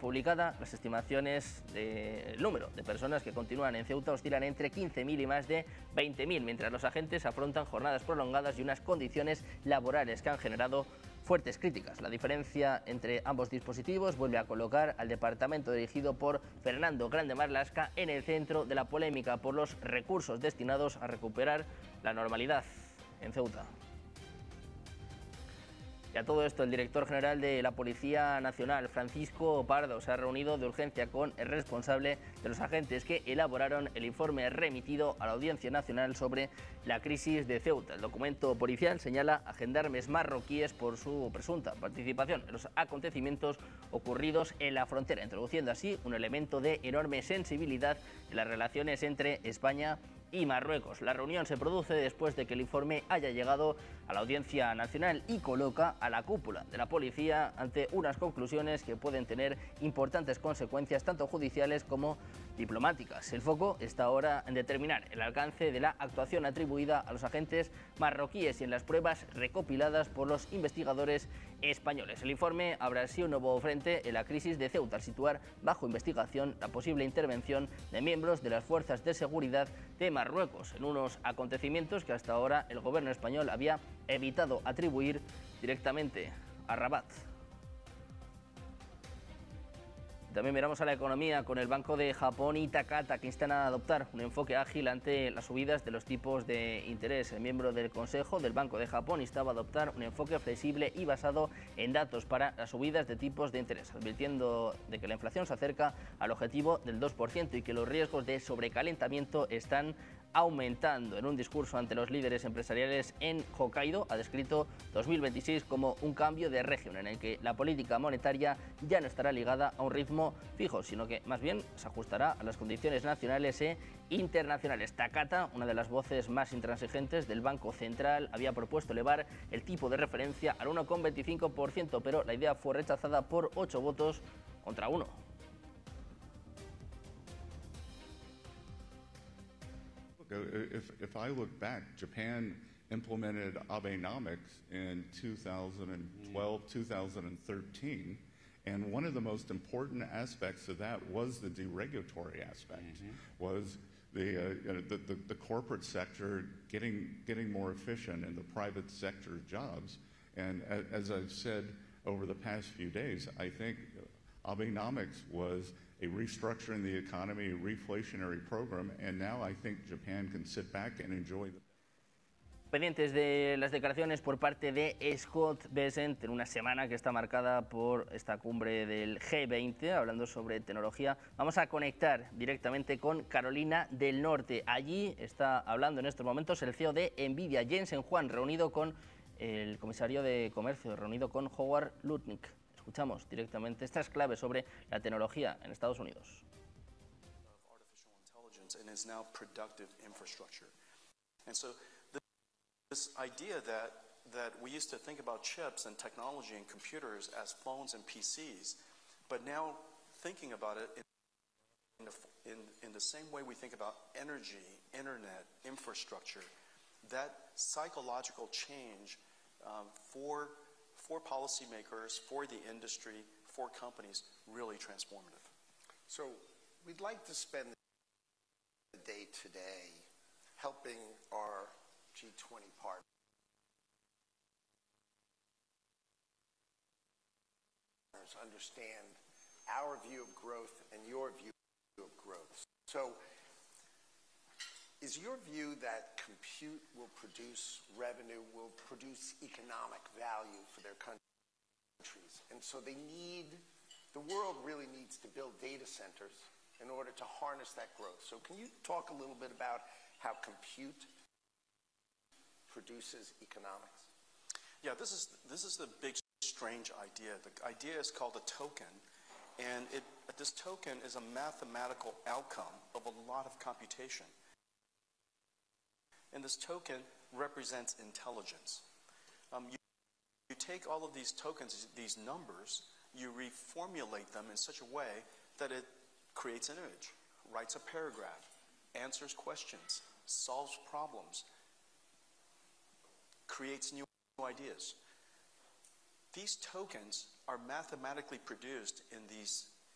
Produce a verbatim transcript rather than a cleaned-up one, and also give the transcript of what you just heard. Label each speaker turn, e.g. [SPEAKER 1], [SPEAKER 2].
[SPEAKER 1] publicada, las estimaciones del número de personas que continúan en Ceuta oscilan entre quince mil y más de veinte mil, mientras los agentes afrontan jornadas prolongadas y unas condiciones laborales que han generado fuertes críticas. La diferencia entre ambos dispositivos vuelve a colocar al departamento dirigido por Fernando Grande Marlaska en el centro de la polémica por los recursos destinados a recuperar la normalidad en Ceuta. Y a todo esto, el director general de la Policía Nacional, Francisco Pardo, se ha reunido de urgencia con el responsable de los agentes que elaboraron el informe remitido a la Audiencia Nacional sobre la crisis de Ceuta. El documento policial señala a gendarmes marroquíes por su presunta participación en los acontecimientos ocurridos en la frontera, introduciendo así un elemento de enorme sensibilidad en las relaciones entre España y Marruecos. La reunión se produce después de que el informe haya llegado a la Audiencia Nacional y coloca a la cúpula de la policía ante unas conclusiones que pueden tener importantes consecuencias tanto judiciales como diplomáticas. El foco está ahora en determinar el alcance de la actuación atribuida a los agentes marroquíes y en las pruebas recopiladas por los investigadores españoles. El informe abre así un nuevo frente en la crisis de Ceuta al situar bajo investigación la posible intervención de miembros de las fuerzas de seguridad de Marruecos en unos acontecimientos que hasta ahora el gobierno español había evitado atribuir directamente a Rabat. También miramos a la economía con el Banco de Japón y Takata, que instan a adoptar un enfoque ágil ante las subidas de los tipos de interés. El miembro del Consejo del Banco de Japón instaba a adoptar un enfoque flexible y basado en datos para las subidas de tipos de interés, advirtiendo de que la inflación se acerca al objetivo del dos por ciento y que los riesgos de sobrecalentamiento están aumentando. En un discurso ante los líderes empresariales en Hokkaido, ha descrito dos mil veintiséis como un cambio de régimen en el que la política monetaria ya no estará ligada a un ritmo fijo, sino que más bien se ajustará a las condiciones nacionales e internacionales. Takata, una de las voces más intransigentes del Banco Central, había propuesto elevar el tipo de referencia al uno coma veinticinco por ciento, pero la idea fue rechazada por ocho votos contra uno.
[SPEAKER 2] If, if I look back, Japan implemented Abenomics in two thousand twelve, two thousand thirteen, and one of the most important aspects of that was the deregulatory aspect, mm-hmm. was the, uh, you know, the, the, the corporate sector getting, getting more efficient in the private sector jobs. And as I've said over the past few days, I think Abenomics was a restructuring the economy, a reflationary program, and now I think Japan can sit back and enjoy the...
[SPEAKER 1] Pendientes de las declaraciones por parte de Scott Bessent en una semana que está marcada por esta cumbre del G veinte, hablando sobre tecnología. Vamos a conectar directamente con Carolina del Norte. Allí está hablando en estos momentos el C E O de Nvidia, Jensen Huang, reunido con el comisario de Comercio, reunido con Howard Lutnick. Escuchamos directamente estas claves sobre la tecnología en Estados Unidos.
[SPEAKER 3] This idea that, that we used to think about chips and technology and computers as phones and P Cs, but now thinking about it in the, in, in the same way we think about energy, internet, infrastructure, that psychological change um, for, for policymakers, for the industry, for companies, really transformative.
[SPEAKER 4] So we'd like to spend the day today helping our G twenty partners understand our view of growth and your view of growth. So, is your view that compute will produce revenue, will produce economic value for their countries? And so they need, the world really needs to build data centers in order to harness that growth. So can you talk a little bit about how compute produces economics?
[SPEAKER 3] Yeah, this is this is the big strange idea. The idea is called a token, and it this token is a mathematical outcome of a lot of computation. And this token represents intelligence. Um, you, you take all of these tokens, these numbers, you reformulate them in such a way that it creates an image, writes a paragraph, answers questions, solves problems, creates new ideas. These tokens are mathematically produced in these